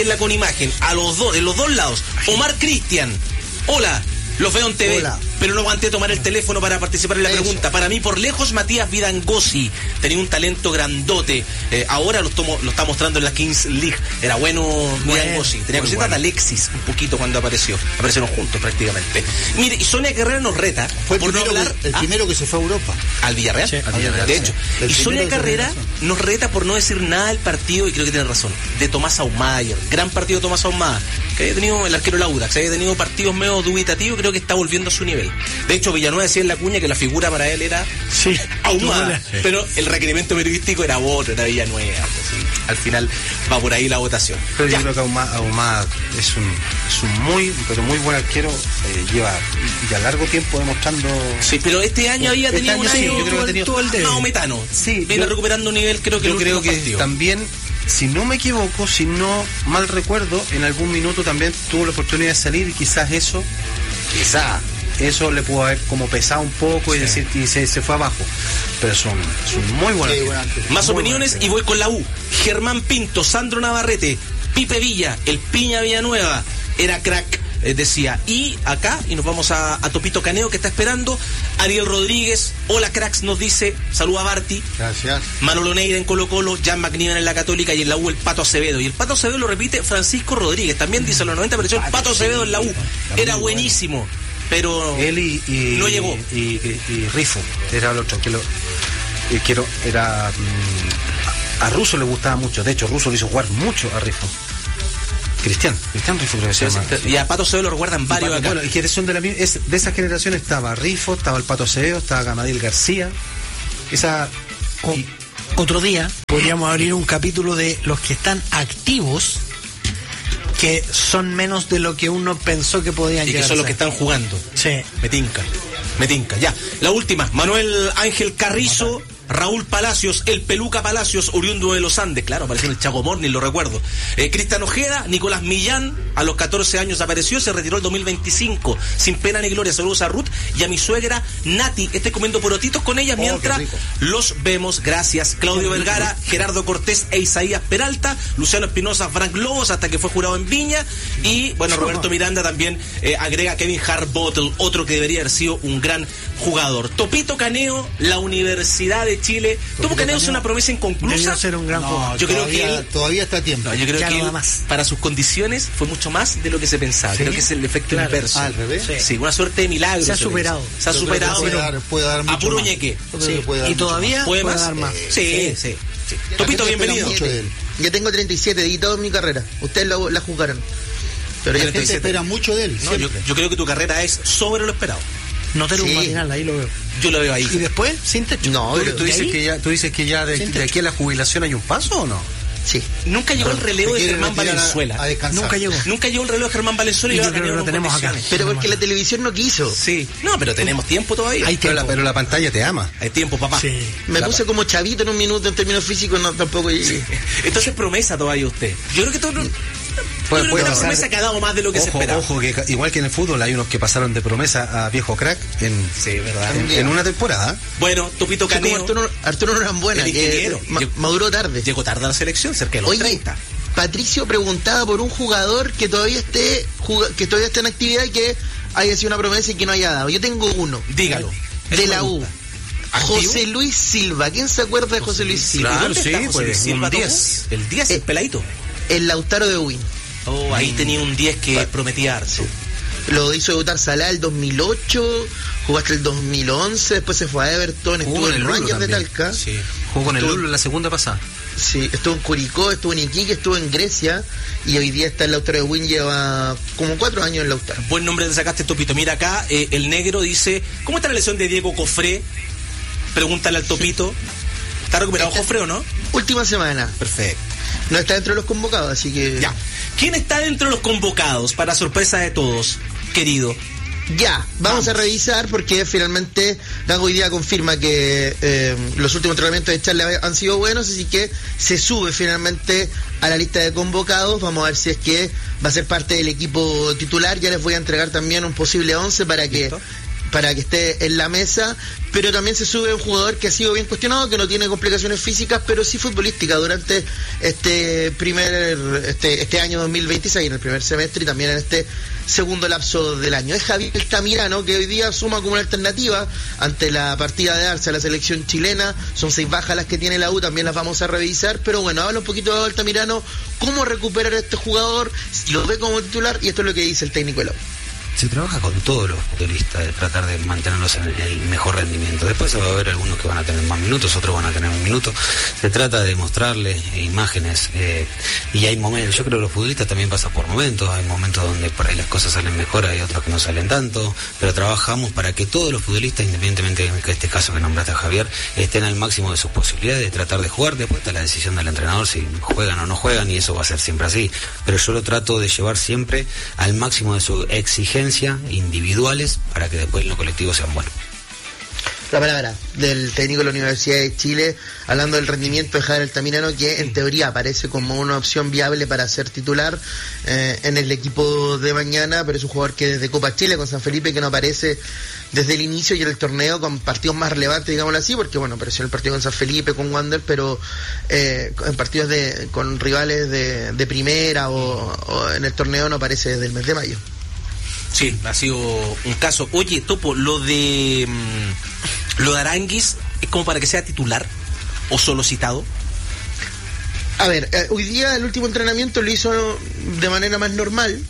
con imagen, a los dos, de los dos lados. Omar Cristian, hola, los veo en TV. Hola. Pero no aguanté tomar el teléfono para participar en la pregunta. Para mí, por lejos, Matías Vidangosi tenía un talento grandote. Ahora lo está mostrando en la Kings League. Era bueno Vidangosi. Tenía cositas de Alexis un poquito cuando apareció. Aparecieron juntos prácticamente. Mire, y Sonia Carrera nos reta. Fue por no hablar, el primero que se fue a Europa. Al Villarreal. Sí, al Villarreal. De hecho. Y Sonia Carrera nos reta por no decir nada del partido, y creo que tiene razón, de Tomás Ahumada ayer. Gran partido de Tomás Ahumada, que había tenido el arquero Audax, había tenido partidos medio dubitativos. Creo que está volviendo a su nivel. De hecho, Villanueva decía en la cuña que la figura para él era Ahumada, pero el requerimiento periodístico era otro, era Villanueva. Pues, al final va por ahí la votación. Pero yo creo que Ahumada es un muy, pero muy buen arquero. Lleva ya largo tiempo demostrando. Sí, pero este año había tenido un año yo creo que ha tenido maometano. Sí, viene recuperando un nivel, creo que yo creo que partido. También, si no me equivoco, si no mal recuerdo, en algún minuto también tuvo la oportunidad de salir, y quizás eso le pudo haber como pesado un poco, y se fue abajo. Pero son muy buenos. Más muy opiniones y voy con la U. Germán Pinto, Sandro Navarrete, Pipe Villa, el Piña Villanueva, era crack, decía. Y acá, y nos vamos a Topito Caneo, que está esperando. Ariel Rodríguez, hola cracks, nos dice, saluda a Barty. Gracias. Manolo Neira en Colo Colo, Jan McNiven en la Católica, y en la U el Pato Acevedo. Y el Pato Acevedo lo repite Francisco Rodríguez, también dice a los 90 apareció el Pato Acevedo en la U. Era buenísimo. Pero él y no llegó. Y Rifo era el otro era a Russo le gustaba mucho. De hecho, Russo le hizo jugar mucho a Rifo. Cristian Rifo, creo que se llama. Y a Pato Acevedo lo recuerdan varios acá. Bueno, y que son de esa generación. Estaba Rifo, estaba el Pato Acevedo, estaba Gamadiel García. Otro día podríamos abrir un capítulo de los que están activos, que son menos de lo que uno pensó que podían llegar. Y que son los que están jugando. Sí. Me tinca. Ya, la última. Manuel Ángel Carrizo, Raúl Palacios, el Peluca Palacios, oriundo de los Andes. Claro, apareció en el Chaco Morning, lo recuerdo. Cristian Ojeda, Nicolás Millán, a los 14 años apareció, se retiró el 2025. Sin pena ni gloria. Saludos a Ruth y a mi suegra Nati. Estoy comiendo porotitos con ella mientras los vemos. Gracias. Claudio Vergara, Gerardo Cortés e Isaías Peralta, Luciano Espinosa, Frank Lobos, hasta que fue jurado en Viña. Y bueno, Roberto Miranda también agrega Kevin Harbottle, otro que debería haber sido un gran jugador. Topito Caneo, la Universidad de Chile. Topito Caneo es una promesa inconclusa. Debería ser un gran jugador. Yo creo que él, todavía está a tiempo. No, yo creo que él, para sus condiciones, fue mucho más de lo que se pensaba. ¿Sí? Creo que es el efecto inverso. Al revés. Sí, una suerte de milagro. Se ha superado. Puede dar a puro ñeque. Y todavía puede dar más. Sí. Topito, bienvenido. Yo tengo 37, di toda mi carrera. Ustedes la jugaron. Pero la gente espera mucho de él. No, yo creo que tu carrera es sobre lo esperado. No tener un matinal, ahí lo veo. Yo lo veo ahí. ¿Y después? Sin techo. No, ¿Tú dices que ya de aquí a la jubilación hay un paso o no? Sí. Nunca llegó el relevo de Germán Valenzuela. Nunca llegó el relevo de Germán Valenzuela, y yo creo que lo tenemos acá. Pero porque la televisión no quiso. Sí. No, pero tenemos tiempo todavía. Pero la pantalla te ama. Hay tiempo, papá. Sí. Me puse como chavito en un minuto en términos físicos, no tampoco llegué. Sí. Entonces promesa todavía usted. Yo creo que todo... Puede una promesa que ha dado más de lo que se esperaba. Ojo, que igual que en el fútbol hay unos que pasaron de promesa a viejo crack en una temporada. Bueno, Topito Caneo. Como Arturo Norambuena, que maduró tarde. Llegó tarde a la selección, cerca de los 30. Patricio preguntaba por un jugador que todavía esté en actividad y que haya sido una promesa y que no haya dado. Yo tengo uno. Dígalo. De la U. José Luis Silva. ¿Quién se acuerda de José Luis Silva? Claro, sí, pues un 10. El 10, el peladito. El Lautaro de Win. Ahí tenía un 10 que prometía harto. Lo hizo debutar Salah el 2008, jugó hasta el 2011, después se fue a Everton, estuvo en el Rangers de Talca. Sí. Jugó con el Lulo en la segunda pasada. Sí, estuvo en Curicó, estuvo en Iquique, estuvo en Grecia, y hoy día está el Lautaro de Win, lleva como 4 años en Lautaro. Buen nombre te sacaste, Topito. Mira acá, el negro dice, ¿cómo está la lesión de Diego Cofré? Pregúntale al Topito. ¿Está recuperado Cofré o no? Última semana. Perfecto. No está dentro de los convocados, así que... Ya. ¿Quién está dentro de los convocados, para sorpresa de todos, querido? Ya, vamos a revisar, porque finalmente Gago hoy día confirma que los últimos entrenamientos de Charlie han sido buenos, así que se sube finalmente a la lista de convocados. Vamos a ver si es que va a ser parte del equipo titular. Ya les voy a entregar también un posible 11 para que para que esté en la mesa, pero también se sube un jugador que ha sido bien cuestionado, que no tiene complicaciones físicas, pero sí futbolísticas durante este año 2026, en el primer semestre y también en este segundo lapso del año. Es Javier Altamirano, que hoy día suma como una alternativa ante la partida de Arce a la selección chilena. Son 6 bajas las que tiene la U, también las vamos a revisar, pero bueno, habla un poquito de Altamirano, cómo recuperar a este jugador, si lo ve como titular, y esto es lo que dice el técnico de la U. Se trabaja con todos los futbolistas de tratar de mantenerlos en el mejor rendimiento. Después va a haber algunos que van a tener más minutos, otros van a tener un minuto. Se trata de mostrarles imágenes y hay momentos, yo creo que los futbolistas también pasan por momentos, hay momentos donde por ahí las cosas salen mejor, hay otros que no salen tanto, pero trabajamos para que todos los futbolistas, independientemente de este caso que nombraste a Javier, estén al máximo de sus posibilidades de tratar de jugar. Después está la decisión del entrenador si juegan o no juegan, y eso va a ser siempre así, pero yo lo trato de llevar siempre al máximo de su exigencia individuales para que después los colectivos sean buenos. La palabra del técnico de la Universidad de Chile, hablando del rendimiento de Javier Altamirano, que en teoría aparece como una opción viable para ser titular en el equipo de mañana, pero es un jugador que desde Copa Chile con San Felipe, que no aparece desde el inicio y en el torneo con partidos más relevantes, digámoslo así, porque bueno, apareció en el partido con San Felipe, con Wander, pero en partidos con rivales de primera o en el torneo no aparece desde el mes de mayo. Sí, ha sido un caso. Oye, Topo, lo de Aránguiz, ¿es como para que sea titular o solo citado? A ver, hoy día el último entrenamiento lo hizo de manera más normal.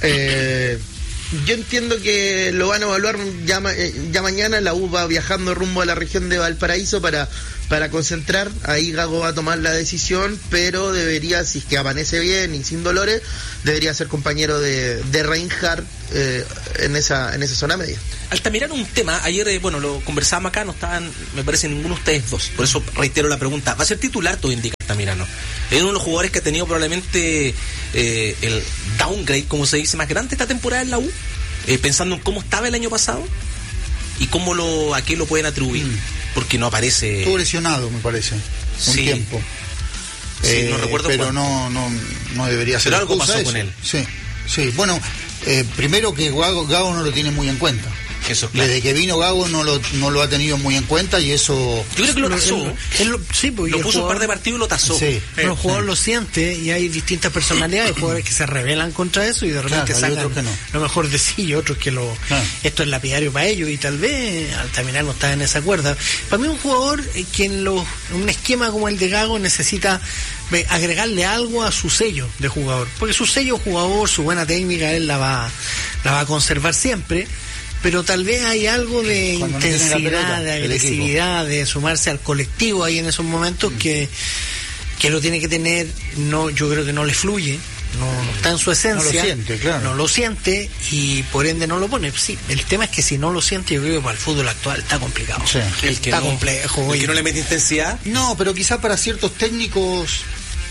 Yo entiendo que lo van a evaluar ya mañana. La U va viajando rumbo a la región de Valparaíso para concentrar. Ahí Gago va a tomar la decisión, pero debería, si es que amanece bien y sin dolores, debería ser compañero de Reinhardt en esa zona media. Altamirano, un tema, ayer, lo conversábamos acá, no estaban, me parece, ninguno de ustedes dos, por eso reitero la pregunta. ¿Va a ser titular, todo indica Altamirano? Es uno de los jugadores que ha tenido probablemente el downgrade, como se dice, más grande esta temporada en la U, pensando en cómo estaba el año pasado y a qué lo pueden atribuir, porque no aparece. Estuvo lesionado, me parece, un tiempo. Sí, no recuerdo pero cuánto. no debería ser. Pero algo pasó eso con él. Sí. Bueno, primero que Gago no lo tiene muy en cuenta. Eso, claro. Desde que vino Gago no lo ha tenido muy en cuenta, y eso. Yo creo que lo tasó. Lo puso un par de partidos y lo tasó. Sí. Pero el jugador lo siente, y hay distintas personalidades, jugadores que se rebelan contra eso y de repente sacan lo mejor de sí, y otros que esto es lapidario para ellos, y tal vez Altamirano está en esa cuerda. Para mí, un jugador que en un esquema como el de Gago necesita agregarle algo a su sello de jugador, porque su sello jugador, su buena técnica, él la va a conservar siempre, pero tal vez hay algo de intensidad, de agresividad, de sumarse al colectivo ahí en esos momentos que lo tiene que tener. Yo creo que no le fluye, no está en su esencia, no lo siente, claro. No lo siente, y por ende no lo pone. Sí, el tema es que si no lo siente, yo creo que para el fútbol actual está complicado. Sí. Está complejo. El que no le mete intensidad. No, pero quizá para ciertos técnicos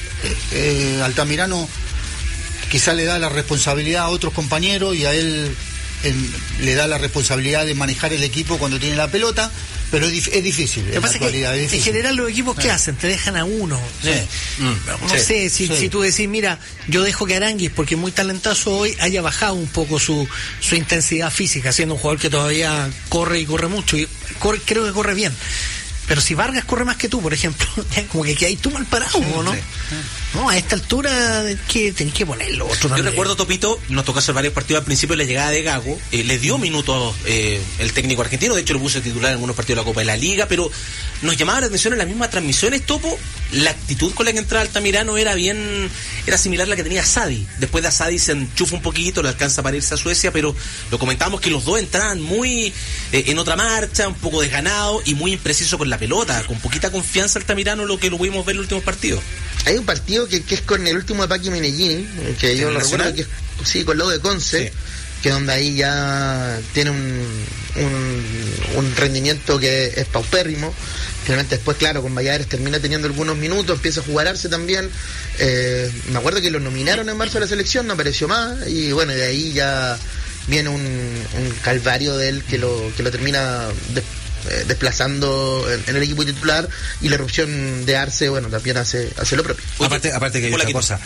Altamirano quizá le da la responsabilidad a otros compañeros, y a él le da la responsabilidad de manejar el equipo cuando tiene la pelota, pero es difícil. Lo que pasa es que en general los equipos ¿qué hacen? Te dejan a uno. No sé, si tú decís, mira, yo dejo que Aránguiz, porque es muy talentoso hoy, haya bajado un poco su intensidad física, siendo un jugador que todavía corre mucho, y creo que corre bien. Pero si Vargas corre más que tú, por ejemplo, como que hay tú mal parado, ¿no? Sí. No, a esta altura tenés que ponerlo otro. Yo recuerdo, Topito, nos tocó hacer varios partidos al principio de la llegada de Gago, le dio minutos el técnico argentino, de hecho lo puso titular en algunos partidos de la Copa de la Liga, pero nos llamaba la atención en las mismas transmisiones, Topo, la actitud con la que entraba Altamirano era similar a la que tenía Sadi. Después de Sadi se enchufa un poquito, le alcanza para irse a Suecia, pero lo comentábamos que los dos entraban muy en otra marcha, un poco desganado y muy impreciso con la pelota, con poquita confianza Altamirano, lo que lo pudimos ver en los últimos partidos. Hay un partido que es con el último de Paqui Menellín, que yo lo recuerdo, que es con Lobo de Conce, que donde ahí ya tiene un rendimiento que es paupérrimo. Finalmente después, claro, con Valladares termina teniendo algunos minutos, empieza a jugarse también. Me acuerdo que lo nominaron en marzo a la selección, no apareció más, y bueno, de ahí ya viene un calvario de él que lo termina desplazando en el equipo titular, y la erupción de Arce, bueno, también hace lo propio. Aparte que hay otra cosa.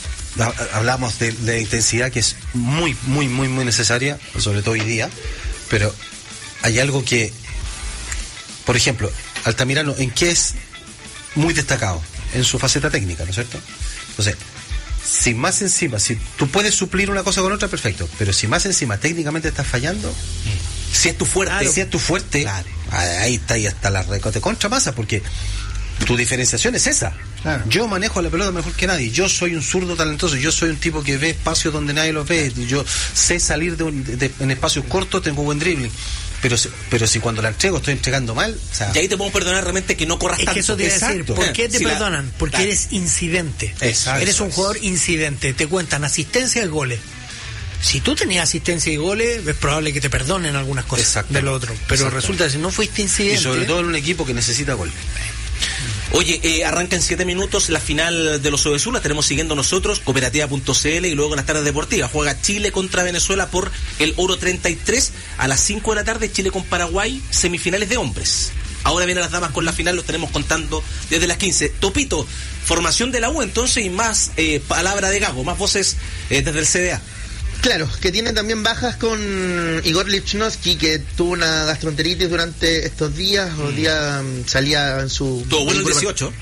Hablamos de intensidad, que es muy, muy, muy, muy necesaria, sobre todo hoy día, Pero hay algo que, por ejemplo, Altamirano, ¿en qué es muy destacado? En su faceta técnica, ¿no es cierto? Entonces, si más encima, si tú puedes suplir una cosa con otra, perfecto, pero si más encima técnicamente estás fallando, si es tu fuerte, claro. Ahí está la recote contra masa, porque tu diferenciación es esa. Claro. Yo manejo la pelota mejor que nadie, yo soy un zurdo talentoso, yo soy un tipo que ve espacios donde nadie los ve, yo sé salir en espacios cortos, tengo buen dribbling. Pero si cuando la entrego estoy entregando mal, o sea, y ahí te podemos perdonar realmente que no corras tanto. Es que eso te iba a decir, ¿por qué te perdonan? Porque eres incidente. Exacto. Eres un jugador incidente, te cuentan asistencia y goles. Si tú tenías asistencia y goles, es probable que te perdonen algunas cosas de lo otro. Pero resulta que si no fuiste incidente... Y sobre todo en un equipo que necesita gol. Oye, arranca en 7 minutos la final de los Ovesur, la tenemos siguiendo nosotros, cooperativa.cl, y luego en las tardes deportivas. Juega Chile contra Venezuela por el Oro 33 a las 5 de la tarde, Chile con Paraguay, semifinales de hombres. Ahora vienen las damas con la final, lo tenemos contando desde las 15. Topito, formación de la U entonces, y más palabra de Gago, más voces desde el CDA. Claro, que tiene también bajas con Igor Lichnowsky, que tuvo una gastroenteritis durante estos días. Hoy día salía en su... Tuvo bueno el 18.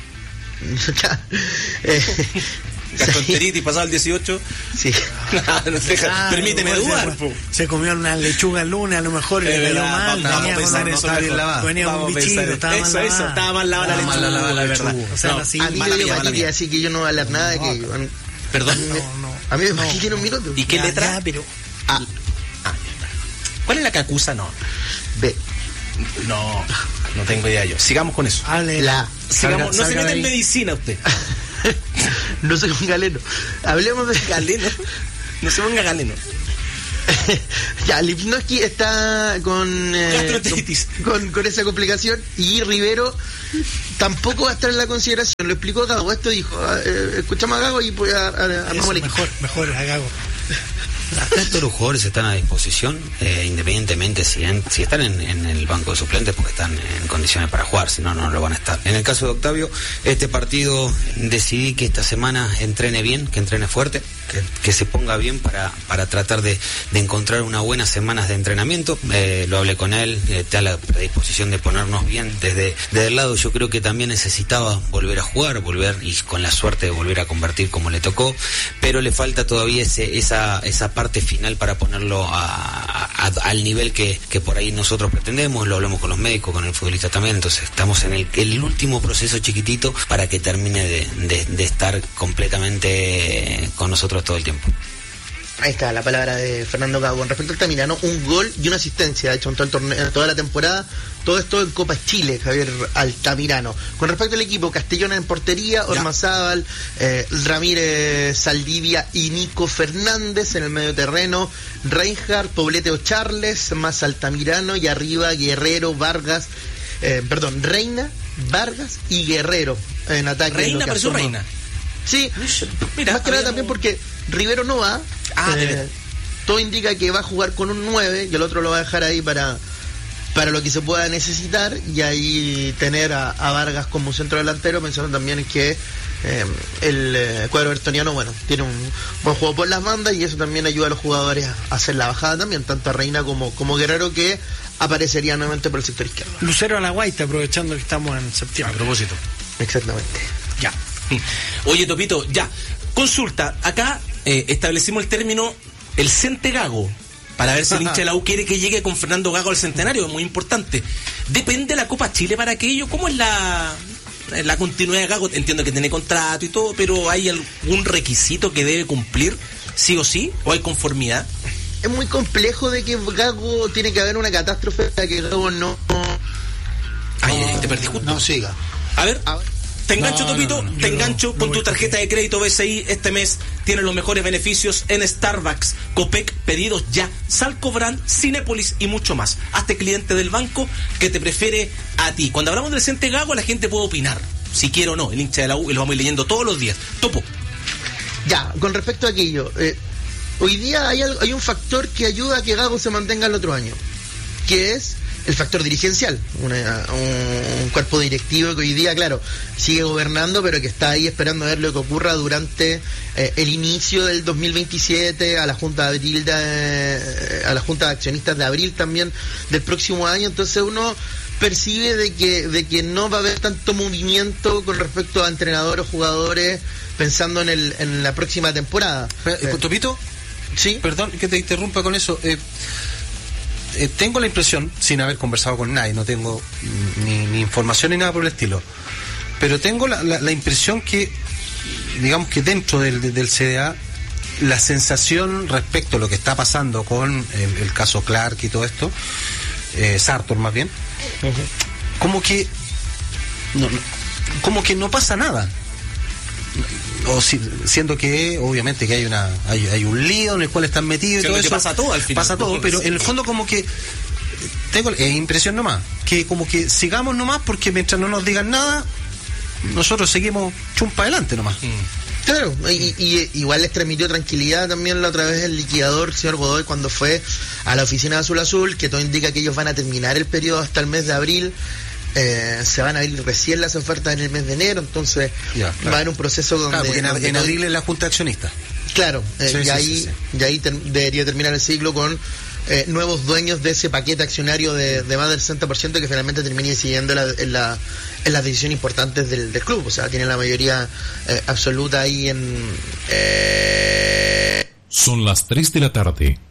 Gastroenteritis pasado el 18. Sí. Permíteme dudar. Se comió una lechuga el lunes, a lo mejor le cayó mal. Venía un bichito, estaba mal lavada la verdad. O sea, así. A mí me dio hepatitis, así que yo no voy a hablar nada de que... Perdón. A mí me tiene un minuto. ¿Y qué letra? Pero... ¿Cuál es la que acusa? No. B. No tengo idea yo. Sigamos con eso. Sigamos. No se meta en medicina usted. No soy un galeno. Hablemos de galeno. No se ponga galeno. Ya, Lichnowsky está con esa complicación, y Rivero tampoco va a estar en la consideración. Lo explicó Gago, esto dijo, escuchamos a Gago y pues armamos el equipo. Mejor a Gago. Acá todos los jugadores están a disposición, independientemente si están en el banco de suplentes, porque están en condiciones para jugar, si no, no lo van a estar. En el caso de Octavio, este partido decidí que esta semana entrene bien, que entrene fuerte, que se ponga bien para tratar de encontrar unas buenas semanas de entrenamiento. Lo hablé con él, está a la predisposición de ponernos bien desde el lado. Yo creo que también necesitaba volver a jugar, y con la suerte de volver a convertir como le tocó, pero le falta todavía esa parte final para ponerlo al nivel que por ahí nosotros pretendemos. Lo hablamos con los médicos, con el futbolista también. Entonces estamos en el último proceso chiquitito para que termine de estar completamente con nosotros todo el tiempo. Ahí está la palabra de Fernando Gago. Con respecto al Altamirano, un gol y una asistencia, de hecho, en todo el torneo, en toda la temporada. Todo esto en Copa Chile, Javier Altamirano. Con respecto al equipo, Castellón en portería, Ormazábal, Ramírez, Saldivia y Nico Fernández en el medio terreno, Reinhardt, Poblete o Charles, más Altamirano, y arriba Guerrero, Vargas, Reina, Vargas y Guerrero en ataque. Reina, pero su Reina. Sí, mira, más que nada también porque Rivero no va. Todo indica que va a jugar con un 9 y el otro lo va a dejar ahí para lo que se pueda necesitar, y ahí tener a Vargas como centro delantero, pensando también que el cuadro bertoniano, bueno, tiene un buen juego por las bandas, y eso también ayuda a los jugadores a hacer la bajada también, tanto a Reina como Guerrero, que aparecería nuevamente por el sector izquierdo. Lucero a la Guaita, aprovechando que estamos en septiembre. A propósito. Exactamente. Ya. Oye, Topito, ya. Consulta, acá establecimos el término el Cente Gago, para ver si el hincha de la U quiere que llegue con Fernando Gago al centenario. Es muy importante. Depende de la Copa Chile para aquello. ¿Cómo es la continuidad de Gago? Entiendo que tiene contrato y todo, pero ¿hay algún requisito que debe cumplir sí o sí? ¿O hay conformidad? Es muy complejo de que Gago, tiene que haber una catástrofe para que Gago no... te perdí justo. No siga. A ver. Te engancho, Topito, te engancho con tu tarjeta de crédito BCI. Este mes tienes los mejores beneficios en Starbucks, Copec, pedidos ya, Salcobrand, Cinépolis y mucho más. Hazte cliente del banco que te prefiere a ti. Cuando hablamos del Cente Gago, la gente puede opinar, si quiere o no, el hincha de la U, y lo vamos a ir leyendo todos los días. Topo. Ya, con respecto a aquello, hoy día hay un factor que ayuda a que Gago se mantenga el otro año, que es el factor dirigencial, un cuerpo directivo que hoy día, claro, sigue gobernando, pero que está ahí esperando a ver lo que ocurra durante el inicio del 2027, a la Junta de Abril, a la Junta de Accionistas de abril también del próximo año. Entonces uno percibe de que no va a haber tanto movimiento con respecto a entrenadores o jugadores pensando en la próxima temporada. Topito, sí, perdón que te interrumpa con eso. Tengo la impresión, sin haber conversado con nadie, no tengo ni información ni nada por el estilo, pero tengo la impresión que, digamos que dentro del CDA, la sensación respecto a lo que está pasando con el caso Clark y todo esto, Sartor más bien, como que no pasa nada. O siendo que obviamente que hay un lío en el cual están metidos y todo eso, pasa todo al final, pero en el fondo como que tengo impresión nomás que como que sigamos nomás, porque mientras no nos digan nada nosotros seguimos chumpa adelante nomás. Claro, y igual les transmitió tranquilidad también la otra vez el liquidador, señor Godoy, cuando fue a la oficina de Azul, que todo indica que ellos van a terminar el periodo hasta el mes de abril. Se van a abrir recién las ofertas en el mes de enero, entonces claro, va a haber un proceso donde... Claro, porque en abril es la Junta Accionista. Claro, sí, y ahí debería terminar el ciclo con nuevos dueños de ese paquete accionario de más del 60%, que finalmente termine siguiendo en las decisiones importantes del club. O sea, tienen la mayoría absoluta ahí en... Son las 3 de la tarde.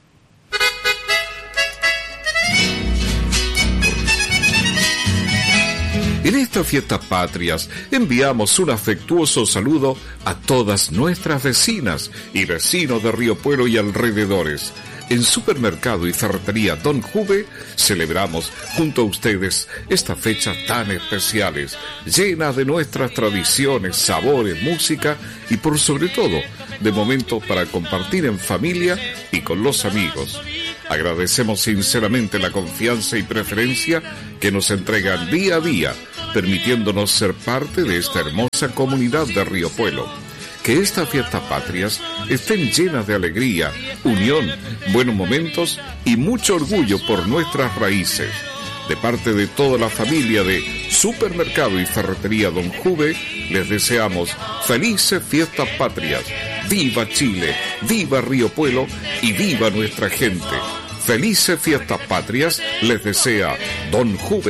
En estas fiestas patrias enviamos un afectuoso saludo a todas nuestras vecinas y vecinos de Río Puelo y alrededores. En Supermercado y Ferretería Don Juve celebramos junto a ustedes estas fechas tan especiales, llenas de nuestras tradiciones, sabores, música y por sobre todo de momentos para compartir en familia y con los amigos. Agradecemos sinceramente la confianza y preferencia que nos entregan día a día, permitiéndonos ser parte de esta hermosa comunidad de Río Puelo. Que estas fiestas patrias estén llenas de alegría, unión, buenos momentos y mucho orgullo por nuestras raíces. De parte de toda la familia de Supermercado y Ferretería Don Juve, les deseamos felices fiestas patrias. ¡Viva Chile! ¡Viva Río Puelo! ¡Y viva nuestra gente! Felices fiestas patrias les desea Don Juve.